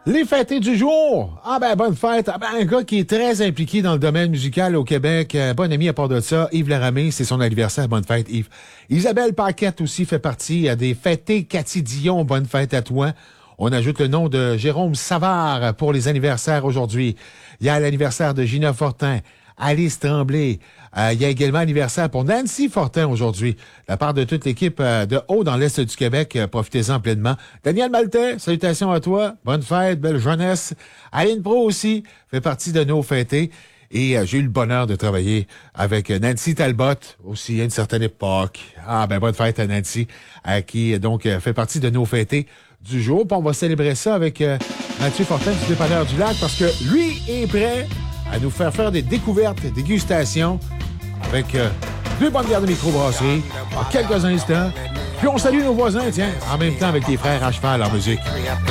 Les fêtés du jour. Ah ben, bonne fête. Ah ben, un gars qui est très impliqué dans le domaine musical au Québec. Bon ami à part de ça, Yves Laramé, c'est son anniversaire. Bonne fête, Yves. Isabelle Paquette aussi fait partie des fêtés. Cathy Dion, bonne fête à toi. On ajoute le nom de Jérôme Savard pour les anniversaires aujourd'hui. Il y a l'anniversaire de Gina Fortin, Alice Tremblay. Il y a également l'anniversaire pour Nancy Fortin aujourd'hui. De la part de toute l'équipe de Haut dans l'Est du Québec, profitez-en pleinement. Daniel Maltais, salutations à toi. Bonne fête, belle jeunesse. Aline Pro aussi fait partie de nos fêtés. Et j'ai eu le bonheur de travailler avec Nancy Talbot, aussi à une certaine époque. Ah ben, bonne fête à Nancy, qui donc fait partie de nos fêtés du jour. Puis on va célébrer ça avec Mathieu Fortin du Dépanneur du Lac parce que lui est prêt à nous faire des découvertes, des dégustations avec deux bonnes bières de microbrasserie en quelques instants. Puis on salue nos voisins, tiens, en même temps avec les frères à cheval en musique.